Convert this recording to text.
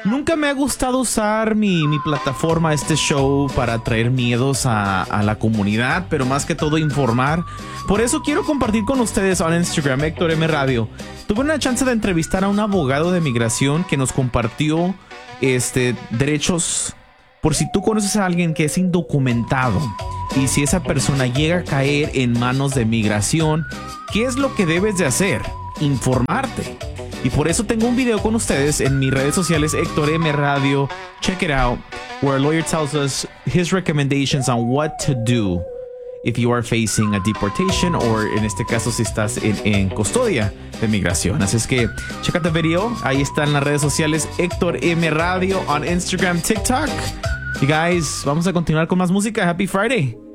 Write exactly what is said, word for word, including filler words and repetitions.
Nunca me ha gustado usar mi, mi plataforma, este show, para traer miedos a, a la comunidad, pero más que todo informar. Por eso quiero compartir con ustedes en Instagram, Héctor M Radio. Tuve una chance de entrevistar a un abogado de migración que nos compartió este, derechos por si tú conoces a alguien que es indocumentado y si esa persona llega a caer en manos de migración, ¿qué es lo que debes de hacer? Informarte. Y por eso tengo un video con ustedes en mis redes sociales, Héctor M Radio. Check it out, where a lawyer tells us his recommendations on what to do if you are facing a deportation, or en este caso si estás en, en custodia de migración. Así es que check out the video. Ahí está en las redes sociales, Héctor M Radio on Instagram, TikTok. You guys, vamos a continuar con más música. Happy Friday.